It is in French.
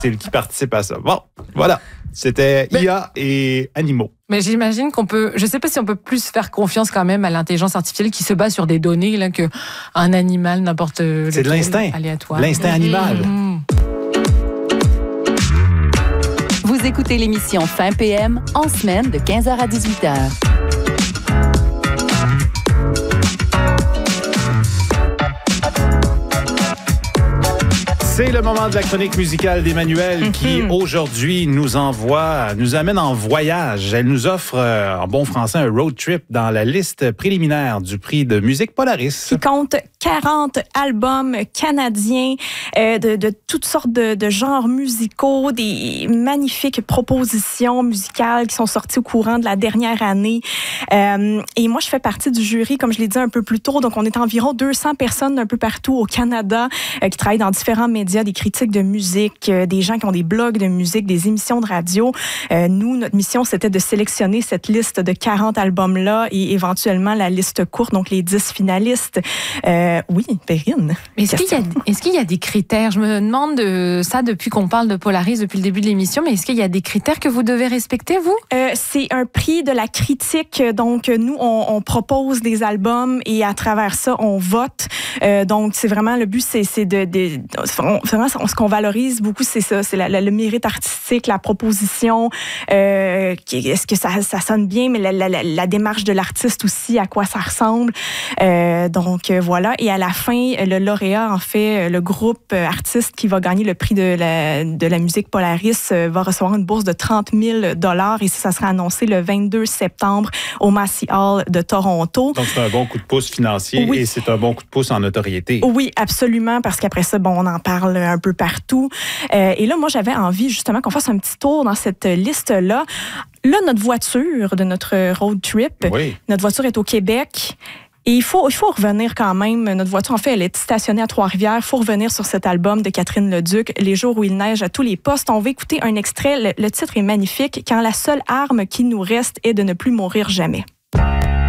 qui participe à ça. Bon, voilà. C'était IA et animaux. Mais j'imagine qu'on peut, je sais pas si on peut plus faire confiance quand même à l'intelligence artificielle qui se base sur des données là, que un animal, n'importe. C'est de l'instinct. Aléatoire. L'instinct animal. Vous écoutez l'émission Fin PM en semaine de 15h à 18h. C'est le moment de la chronique musicale d'Emmanuelle qui, aujourd'hui, nous amène en voyage. Elle nous offre, en bon français, un road trip dans la liste préliminaire du prix de musique Polaris. Qui compte 40 albums canadiens de toutes sortes de genres musicaux, des magnifiques propositions musicales qui sont sorties au courant de la dernière année. Et moi, je fais partie du jury, comme je l'ai dit un peu plus tôt. Donc, on est environ 200 personnes d'un peu partout au Canada qui travaillent dans différents médias, des critiques de musique, des gens qui ont des blogs de musique, des émissions de radio. Nous, notre mission, c'était de sélectionner cette liste de 40 albums-là et éventuellement la liste courte, donc les 10 finalistes. Oui, Perrine. Est-ce qu'il y a des critères? Je me demande ça depuis qu'on parle de Polaris, depuis le début de l'émission, mais est-ce qu'il y a des critères que vous devez respecter, vous? C'est un prix de la critique. Donc, nous, on propose des albums et à travers ça, on vote. Donc, c'est vraiment le but, c'est vraiment, ce qu'on valorise beaucoup, c'est ça, c'est le mérite artistique, la proposition, est-ce que ça sonne bien, mais la démarche de l'artiste aussi, à quoi ça ressemble. Donc, voilà. Et à la fin, le lauréat, en fait, le groupe artiste qui va gagner le prix de la musique Polaris va recevoir une bourse de 30 000 $, et ça sera annoncé le 22 septembre au Massey Hall de Toronto. Donc, c'est un bon coup de pouce financier et c'est un bon coup de pouce en notoriété. Oui, absolument, parce qu'après ça, on en parle un peu partout. Et là, moi, j'avais envie justement qu'on fasse un petit tour dans cette liste-là. Là, notre voiture de notre road trip, notre voiture est au Québec. Et il faut revenir quand même. Notre voiture, en fait, elle est stationnée à Trois-Rivières. Il faut revenir sur cet album de Catherine Leduc, Les jours où il neige à tous les postes. On va écouter un extrait. Le titre est magnifique. Quand la seule arme qui nous reste est de ne plus mourir jamais.